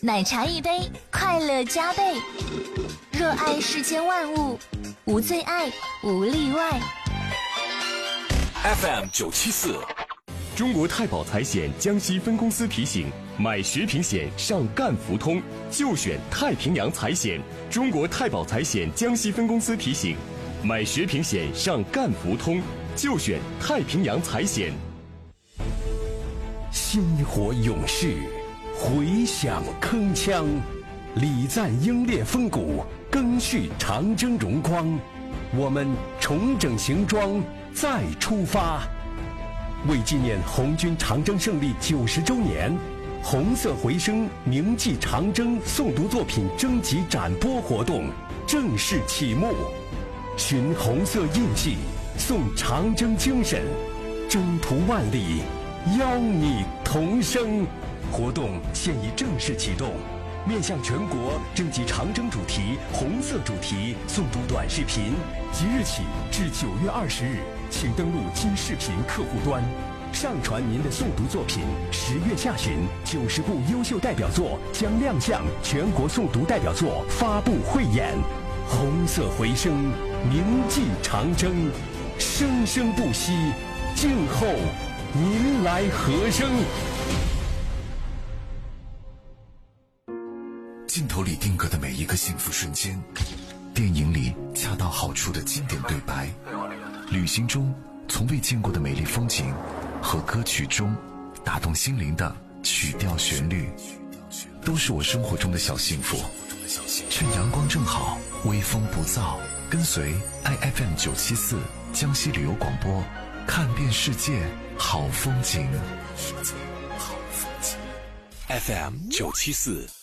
奶茶一杯，快乐加倍。热爱世间万物，无最爱，无例外。 FM974，中国太保财险江西分公司提醒：买学平险上赣福通，就选太平洋财险。中国太保财险江西分公司提醒：买学平险上赣福通，就选太平洋财险。 薪火勇士，回响铿锵，礼赞英烈风骨，赓续长征荣光。我们重整行装，再出发。为纪念红军长征胜利90周年，红色回声铭记长征诵读作品征集展播活动正式启幕。寻红色印记，颂长征精神，征途万里，邀你同声。活动现已正式启动，面向全国征集长征主题、红色主题诵读短视频，即日起至9月20日，请登录金视频客户端，上传您的诵读作品。10月下旬，90部优秀代表作将亮相全国诵读代表作发布汇演。红色回声，铭记长征，生生不息，静候您来和声。 镜头里定格的每一个幸福瞬间，电影里恰到好处的经典对白，旅行中从未见过的美丽风景，和歌曲中打动心灵的曲调旋律，都是我生活中的小幸福。趁阳光正好，微风不燥，跟随 IFM974 江西旅游广播，看遍世界好风景。 FM974